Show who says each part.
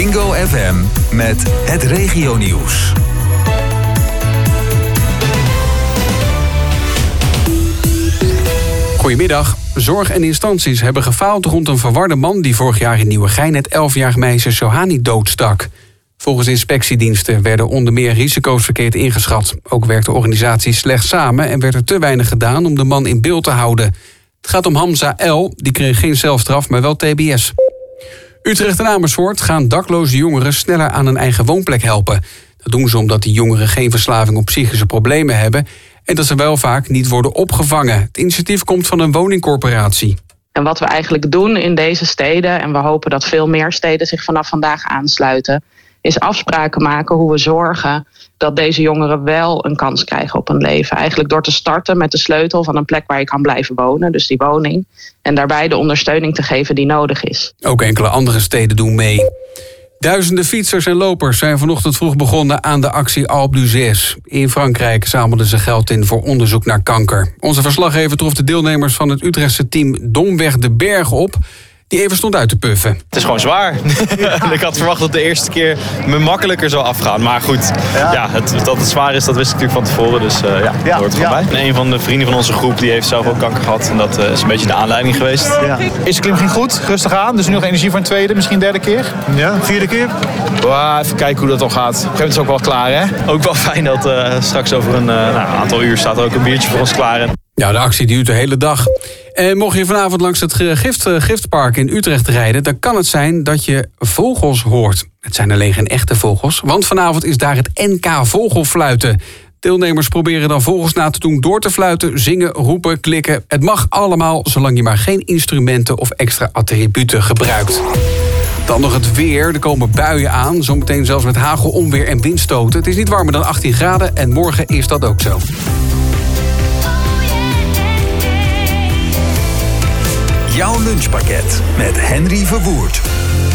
Speaker 1: Wingo FM met het regionieuws.
Speaker 2: Goedemiddag. Zorg en instanties hebben gefaald rond een verwarde man die vorig jaar in Nieuwegein het 11-jarig meisje Sohani doodstak. Volgens inspectiediensten werden onder meer risico's verkeerd ingeschat. Ook werkte de organisatie slecht samen en werd er te weinig gedaan om de man in beeld te houden. Het gaat om Hamza L., die kreeg geen celstraf, maar wel TBS. Utrecht en Amersfoort gaan dakloze jongeren sneller aan een eigen woonplek helpen. Dat doen ze omdat die jongeren geen verslaving of psychische problemen hebben en dat ze wel vaak niet worden opgevangen. Het initiatief komt van een woningcorporatie.
Speaker 3: En wat we eigenlijk doen in deze steden, en we hopen dat veel meer steden zich vanaf vandaag aansluiten, is afspraken maken hoe we zorgen dat deze jongeren wel een kans krijgen op een leven. Eigenlijk door te starten met de sleutel van een plek waar je kan blijven wonen, dus die woning. En daarbij de ondersteuning te geven die nodig is.
Speaker 2: Ook enkele andere steden doen mee. Duizenden fietsers en lopers zijn vanochtend vroeg begonnen aan de actie Alpe d'Huez. In Frankrijk zamelden ze geld in voor onderzoek naar kanker. Onze verslaggever trof de deelnemers van het Utrechtse team Domweg de Berg op, die even stond uit te puffen.
Speaker 4: Het is gewoon zwaar. Ja. Ik had verwacht dat de eerste keer me makkelijker zou afgaan. Maar goed, dat het zwaar is, dat wist ik natuurlijk van tevoren. Dus dat hoort er gewoon bij. En een van de vrienden van onze groep die heeft zelf ook kanker gehad. En dat is een beetje de aanleiding geweest.
Speaker 5: Ja. Eerste klim ging goed, rustig aan. Dus nu nog energie voor een tweede, misschien derde keer. Ja, vierde keer.
Speaker 4: Even kijken hoe dat dan gaat. Op een gegeven moment is het ook wel klaar, hè? Ook wel fijn dat straks over een aantal uur staat er ook een biertje voor ons klaar.
Speaker 2: Ja, de actie duurt de hele dag. En mocht je vanavond langs het giftpark in Utrecht rijden, dan kan het zijn dat je vogels hoort. Het zijn alleen geen echte vogels, want vanavond is daar het NK Vogelfluiten. Deelnemers proberen dan vogels na te doen door te fluiten, zingen, roepen, klikken. Het mag allemaal, zolang je maar geen instrumenten of extra attributen gebruikt. Dan nog het weer. Er komen buien aan, zometeen zelfs met hagel, onweer en windstoten. Het is niet warmer dan 18 graden en morgen is dat ook zo.
Speaker 1: Jouw lunchpakket met Henry Verwoerd.